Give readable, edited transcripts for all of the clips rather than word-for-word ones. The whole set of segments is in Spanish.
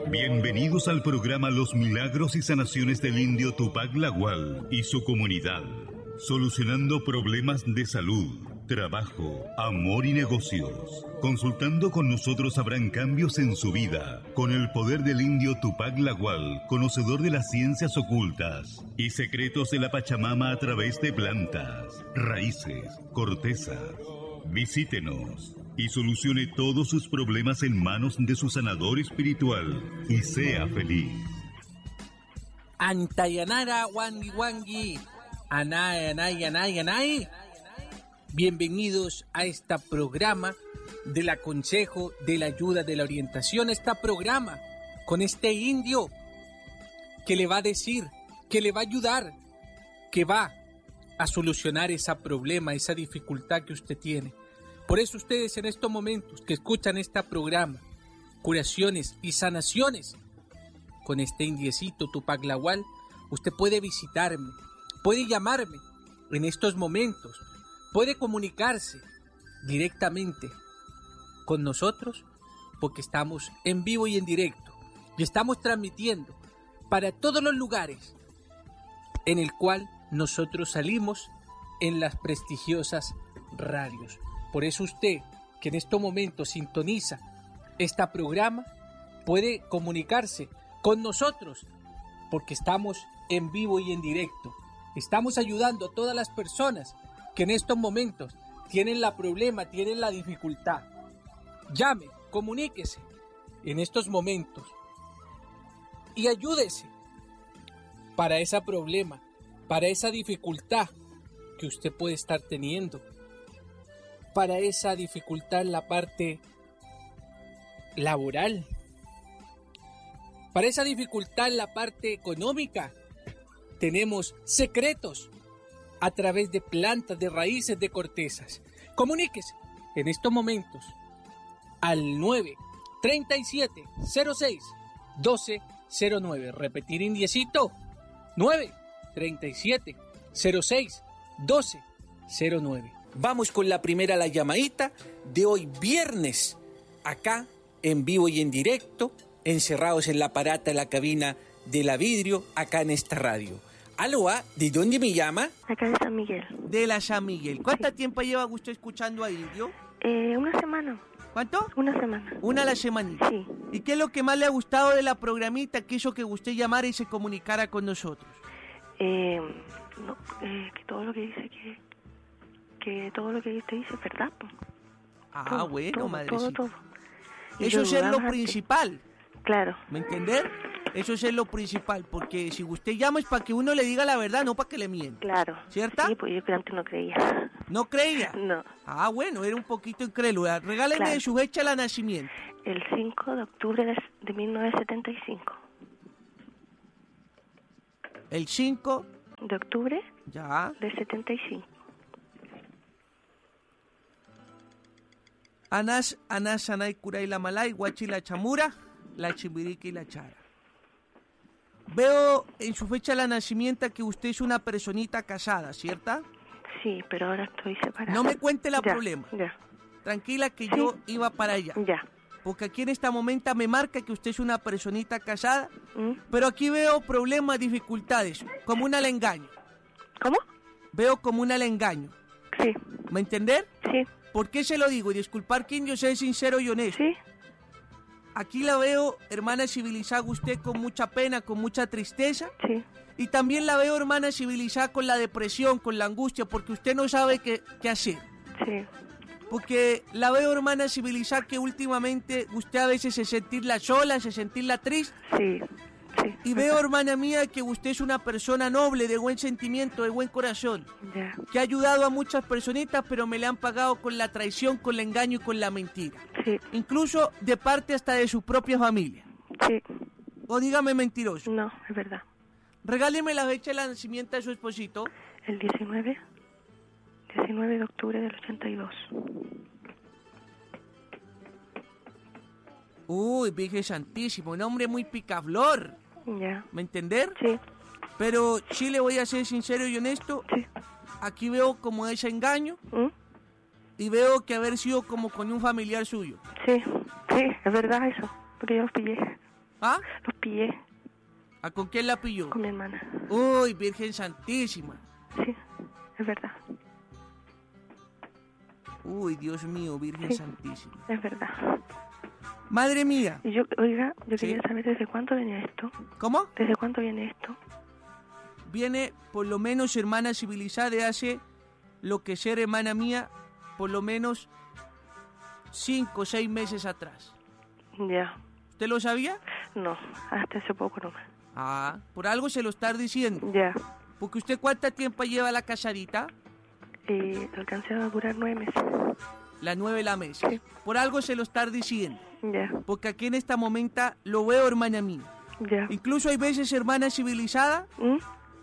Bienvenidos al programa Los Milagros y Sanaciones del Indio Tupac Lagual y su comunidad, solucionando problemas de salud, trabajo, amor y negocios. Consultando con nosotros habrán cambios en su vida, con el poder del Indio Tupac Lagual, conocedor de las ciencias ocultas y secretos de la Pachamama a través de plantas, raíces, cortezas. Visítenos y solucione todos sus problemas en manos de su sanador espiritual y sea feliz. Antayanara wangi wangi, anay. Bienvenidos a este programa del aconsejo, de la ayuda, de la orientación, este programa con este indio que le va a decir, que le va a ayudar, que va a solucionar ese problema, esa dificultad que usted tiene. Por eso ustedes en estos momentos que escuchan este programa, curaciones y sanaciones, con este indiecito Tupac Lagual, usted puede visitarme, puede llamarme en estos momentos, puede comunicarse directamente con nosotros, porque estamos en vivo y en directo, y estamos transmitiendo para todos los lugares en el cual nosotros salimos en las prestigiosas radios. Por eso usted, que en estos momentos sintoniza este programa, puede comunicarse con nosotros, porque estamos en vivo y en directo. Estamos ayudando a todas las personas que en estos momentos tienen la problema, tienen la dificultad. Llame, comuníquese en estos momentos y ayúdese para ese problema, para esa dificultad que usted puede estar teniendo, para esa dificultad en la parte laboral, para esa dificultad en la parte económica. Tenemos secretos a través de plantas, de raíces, de cortezas. Comuníquese en estos momentos al 937 06 1209. Repetir, indiecito, 937 06 1209. Vamos con la primera, la llamadita de hoy viernes, acá en vivo y en directo, encerrados en la aparata, en la cabina de la vidrio, acá en esta radio. Aló, ¿de dónde me llama? Acá de San Miguel. De la San Miguel. ¿Cuánto tiempo lleva usted escuchando a Indio? Una semana. ¿Cuánto? Una semana. Una a la semanita. Sí. ¿Y qué es lo que más le ha gustado de la programita que hizo que usted llamara y se comunicara con nosotros? Que todo lo que dice que todo lo que usted dice es verdad. Todo, bueno, todo, madrecita. todo. Eso es lo principal. Claro. ¿Me entender? Eso es lo principal, porque si usted llama es para que uno le diga la verdad, no para que le mienta. Claro. ¿Cierto? Sí, pues yo antes no creía. ¿No creía? No. Bueno, era un poquito incrédula. Regáleme claro. Su fecha de nacimiento. El 5 de octubre de 1975. El 5 de octubre ya de 75. Anás, Anay, Curay, la Malay, Guachi, la Chamura, la Chimbirica y la Chara. Veo en su fecha de nacimiento que usted es una personita casada, ¿cierta? Sí, pero ahora estoy separada. No me cuente el problema. Ya. Tranquila que sí. yo iba para allá. Ya. Porque aquí en este momento me marca que usted es una personita casada, pero aquí veo problemas, dificultades, como una le engaño. ¿Cómo? Veo como una le engaño. Sí. ¿Me entender? Sí. ¿Por qué se lo digo? Y disculpar que yo sea sincero y honesto. Sí. Aquí la veo, hermana civilizada, usted con mucha pena, con mucha tristeza. Sí. Y también la veo, hermana civilizada, con la depresión, con la angustia, porque usted no sabe qué hacer. Sí. Porque la veo, hermana civilizada, que últimamente usted a veces se sentirla sola, se sentirla triste. Sí. Sí. Y veo, hermana mía, que usted es una persona noble, de buen sentimiento, de buen corazón. Ya. Que ha ayudado a muchas personitas, pero me le han pagado con la traición, con el engaño y con la mentira. Sí. Incluso de parte hasta de su propia familia. Sí. O dígame mentiroso. No, es verdad. Regáleme la fecha de nacimiento de su esposito. El 19 de octubre del 82. Uy, Virgen Santísimo, un hombre muy picaflor. Ya. ¿Me entender? Sí. Pero sí le voy a ser sincero y honesto. Sí. Aquí veo como ese engaño. Y veo que haber sido como con un familiar suyo. Sí, sí, es verdad eso, porque yo los pillé. ¿Ah? Los pillé ¿A con quién la pilló? con mi hermana. Uy, Virgen Santísima. Sí, es verdad. Uy, Dios mío, Virgen Sí. Santísima. Es verdad. Madre mía. Y yo, oiga, yo Sí. quería saber desde cuánto viene esto. ¿Cómo? ¿Desde cuánto viene esto? Viene, por lo menos, hermana civilizada, de hace lo que ser hermana mía, por lo menos 5 o 6 meses atrás. Ya. ¿Usted lo sabía? No, hasta hace poco nomás. Ah, por algo se lo está diciendo. Ya. Porque usted, ¿cuánto tiempo lleva la casadita? Alcancé a durar 9 meses. Las 9 de la mesa. Sí. Por algo se lo está diciendo. Ya, Porque aquí en esta momento lo veo, hermana mía. ya. Incluso hay veces, hermana civilizada, ¿Mm?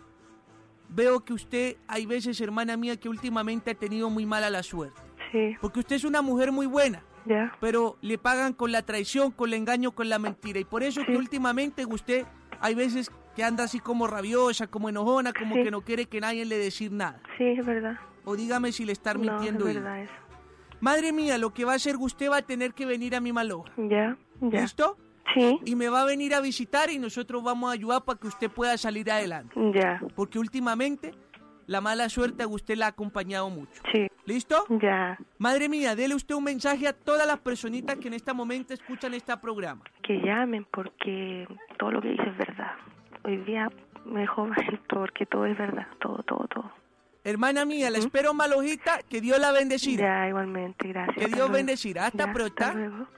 veo que usted, hay veces, hermana mía, que últimamente ha tenido muy mala la suerte. Sí, Porque usted es una mujer muy buena, ya. pero le pagan con la traición, con el engaño, con la mentira. Y por eso Sí. que últimamente usted, hay veces que anda así como rabiosa, como enojona, como Sí. que no quiere que nadie le decir nada. Sí, es verdad. O dígame si le está No, mintiendo. es ella. verdad eso. Madre mía, lo que va a hacer, usted va a tener que venir a mi maloja. Ya, ya. ¿Listo? Sí, Y me va a venir a visitar y nosotros vamos a ayudar para que usted pueda salir adelante. ya. Porque últimamente la mala suerte a usted la ha acompañado mucho. Sí, ¿Listo? ya. Madre mía, dele usted un mensaje a todas las personitas que en este momento escuchan este programa. Que llamen porque todo lo que dice es verdad. Hoy día me dejó mal porque todo es verdad. Todo, todo, todo. Hermana mía, la espero malojita, que Dios la bendecirá. Ya, igualmente, gracias. Que Hasta Dios luego. bendecirá. Hasta Ya, pronto. hasta luego.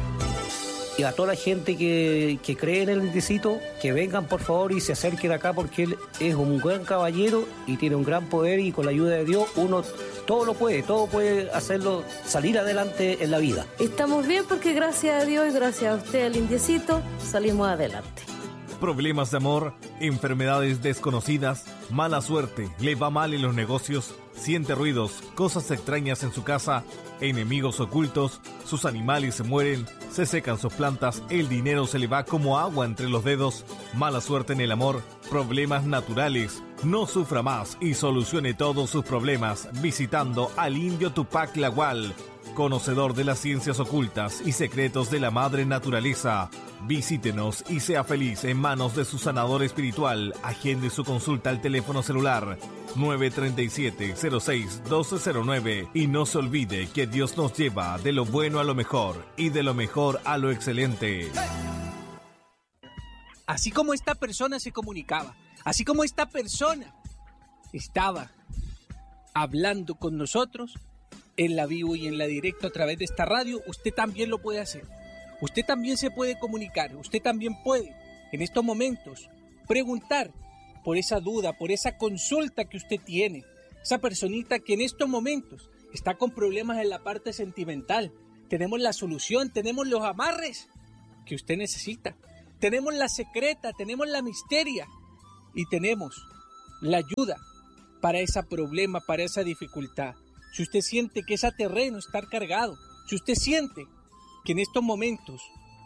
Y a toda la gente que cree en el indiecito, que vengan por favor y se acerquen acá porque él es un buen caballero y tiene un gran poder y con la ayuda de Dios uno todo puede hacerlo salir adelante en la vida. Estamos bien porque gracias a Dios y gracias a usted, el indiecito, salimos adelante. Problemas de amor, enfermedades desconocidas, mala suerte, le va mal en los negocios, siente ruidos, cosas extrañas en su casa, enemigos ocultos, sus animales se mueren, se secan sus plantas, el dinero se le va como agua entre los dedos, mala suerte en el amor, problemas naturales. No sufra más y solucione todos sus problemas visitando al indio Tupac Lagual, conocedor de las ciencias ocultas y secretos de la madre naturaleza. Visítenos y sea feliz en manos de su sanador espiritual. Agende su consulta al teléfono celular 937-06-1209 y no se olvide que Dios nos lleva de lo bueno a lo mejor y de lo mejor a lo excelente. Así como esta persona se comunicaba, así como esta persona estaba hablando con nosotros en la vivo y en la directo a través de esta radio, usted también lo puede hacer. Usted también se puede comunicar, usted también puede en estos momentos preguntar por esa duda, por esa consulta que usted tiene. Esa personita que en estos momentos está con problemas en la parte sentimental. Tenemos la solución, tenemos los amarres que usted necesita. Tenemos la secreta, tenemos la misteria y tenemos la ayuda para ese problema, para esa dificultad. Si usted siente que ese terreno está cargado, si usted siente que en estos momentos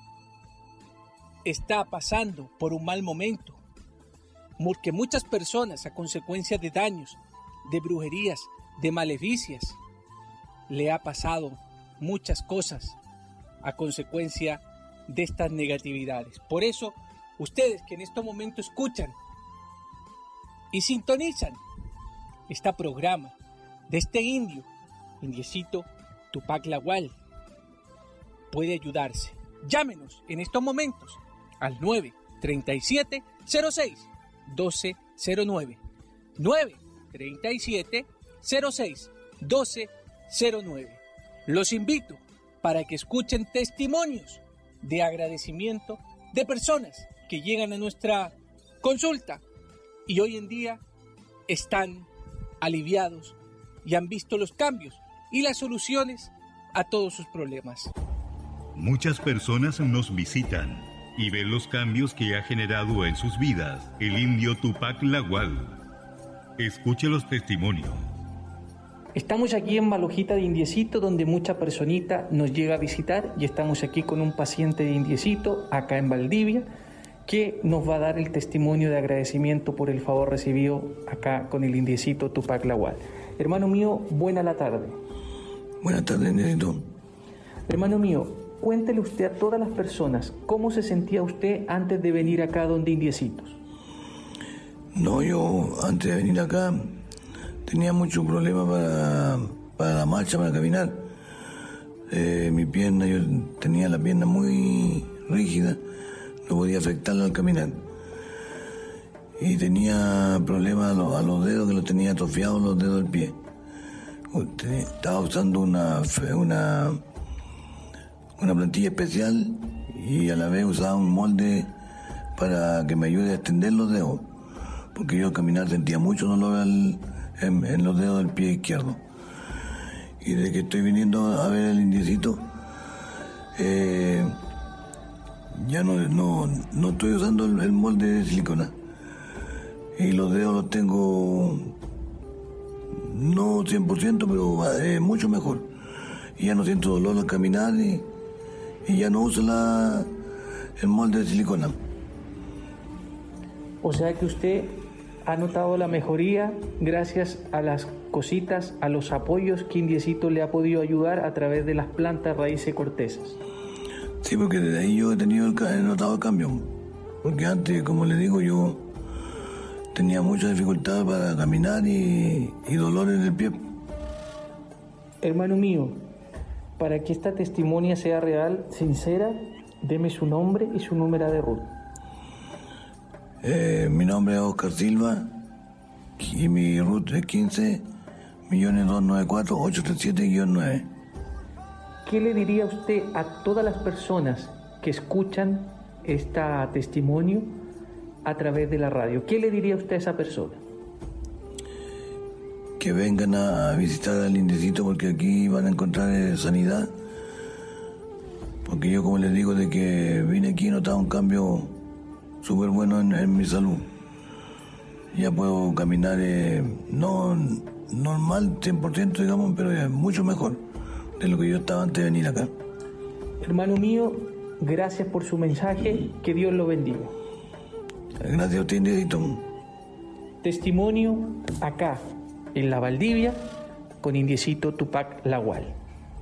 está pasando por un mal momento, porque muchas personas a consecuencia de daños, de brujerías, de maleficias, le ha pasado muchas cosas a consecuencia de estas negatividades. Por eso, ustedes que en estos momentos escuchan y sintonizan este programa de este indiecito Tupac Lagual, puede ayudarse. Llámenos en estos momentos al 937-06-1209. 937-06-1209. Los invito para que escuchen testimonios de agradecimiento de personas que llegan a nuestra consulta y hoy en día están aliviados y han visto los cambios y las soluciones a todos sus problemas. Muchas personas nos visitan y ven los cambios que ha generado en sus vidas el indio Tupac Lagual. Escuche los testimonios. Estamos aquí en Malojita de Indiecito, donde mucha personita nos llega a visitar y estamos aquí con un paciente de Indiecito, acá en Valdivia, que nos va a dar el testimonio de agradecimiento por el favor recibido acá con el indiecito Tupac Lagual. Hermano mío, buena la tarde. Buenas tardes, Nenito. Hermano mío, cuéntele usted a todas las personas cómo se sentía usted antes de venir acá donde Indiecitos. No, yo antes de venir acá tenía muchos problemas para la marcha, para caminar. Mi pierna, yo tenía la pierna muy rígida, no podía afectarla al caminar. Y tenía problemas a los dedos, que los tenía atrofiados los dedos del pie. Estaba usando una plantilla especial y a la vez usaba un molde para que me ayude a extender los dedos, porque yo al caminar sentía mucho dolor en los dedos del pie izquierdo. Y desde que estoy viniendo a ver el Indiecito, ya no estoy usando el molde de silicona. Y los dedos los tengo, no 100%, pero mucho mejor. Y ya no siento dolor al caminar y ya no uso el molde de silicona. O sea que usted ha notado la mejoría gracias a las cositas, a los apoyos que Indiecito le ha podido ayudar a través de las plantas, raíces, cortezas. Sí, porque desde ahí yo he notado el cambio. Porque antes, como le digo, yo tenía mucha dificultad para caminar y dolor en el pie. Hermano mío, para que esta testimonia sea real, sincera, deme su nombre y su número de RUT. Mi nombre es Oscar Silva y mi RUT es 15.294.837-9. ¿Qué le diría usted a todas las personas que escuchan este testimonio a través de la radio? ¿Qué le diría usted a esa persona? Que vengan a visitar al Indiecito, porque aquí van a encontrar sanidad. Porque yo, como les digo, de que vine aquí he notado un cambio súper bueno en mi salud. Ya puedo caminar, no normal 100%, digamos, pero es mucho mejor de lo que yo estaba antes de venir acá. Hermano mío, gracias por su mensaje, que Dios lo bendiga. Gracias a usted, Indiecito. Testimonio acá, en La Valdivia, con Indiecito Tupac Lagual.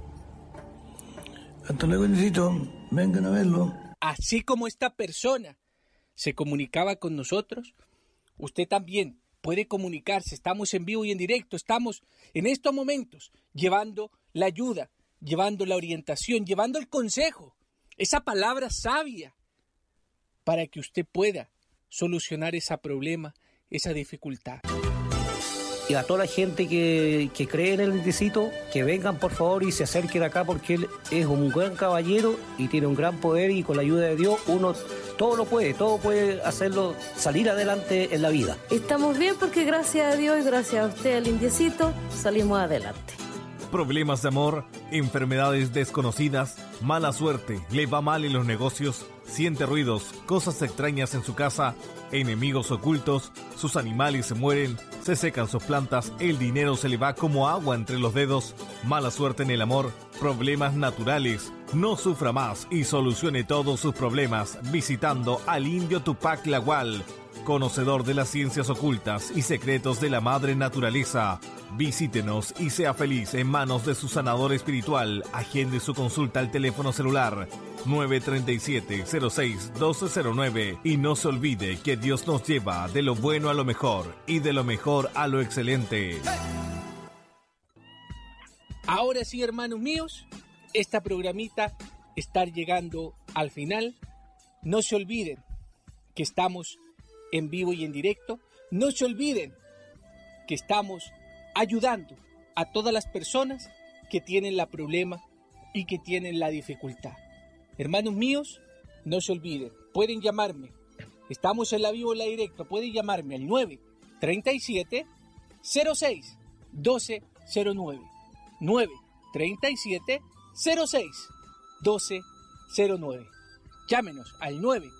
Hasta luego, Indiecito. Vengan a verlo. Así como esta persona se comunicaba con nosotros, usted también puede comunicarse. Estamos en vivo y en directo. Estamos en estos momentos llevando la ayuda, llevando la orientación, llevando el consejo, esa palabra sabia para que usted pueda solucionar ese problema, esa dificultad. Y a toda la gente que cree en el Indiecito, que vengan por favor y se acerquen acá, porque él es un gran caballero y tiene un gran poder, y con la ayuda de Dios uno todo puede hacerlo salir adelante en la vida. Estamos bien porque gracias a Dios y gracias a usted, el Indiecito, salimos adelante. Problemas de amor, enfermedades desconocidas, mala suerte, le va mal en los negocios, siente ruidos, cosas extrañas en su casa, enemigos ocultos, sus animales se mueren, se secan sus plantas, el dinero se le va como agua entre los dedos, mala suerte en el amor, problemas naturales. No sufra más y solucione todos sus problemas visitando al indio Tupac Lagual, conocedor de las ciencias ocultas y secretos de la madre naturaleza. Visítenos y sea feliz en manos de su sanador espiritual. Agende su consulta al teléfono celular 937-06-1209 y no se olvide que Dios nos lleva de lo bueno a lo mejor y de lo mejor a lo excelente. Ahora sí, hermanos míos, esta programita está llegando al final. No se olviden que estamos en vivo y en directo. No se olviden que estamos ayudando a todas las personas que tienen el problema y que tienen la dificultad. Hermanos míos, no se olviden, pueden llamarme. Estamos en la vivo y en la directo. Pueden llamarme al 937-06-1209. 937-06-1209. Llámenos al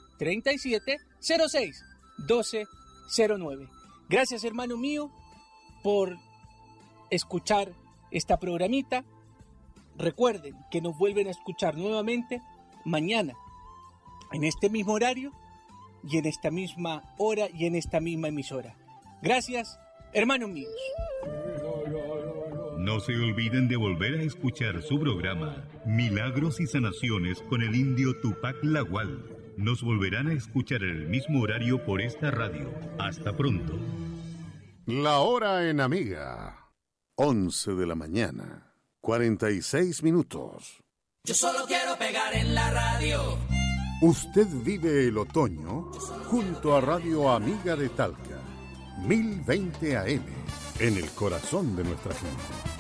937-06-1209. Gracias, hermano mío, por escuchar esta programita. Recuerden que nos vuelven a escuchar nuevamente mañana en este mismo horario y en esta misma hora y en esta misma emisora. Gracias, hermanos míos. No se olviden de volver a escuchar su programa Milagros y Sanaciones con el indio Tupac Lagual. Nos volverán a escuchar en el mismo horario por esta radio. Hasta pronto. La hora en Amiga, 11 de la mañana, 46 minutos. Yo solo quiero pegar en la radio. Usted vive el otoño junto a Radio Amiga de Talca, 1020 AM, en el corazón de nuestra gente.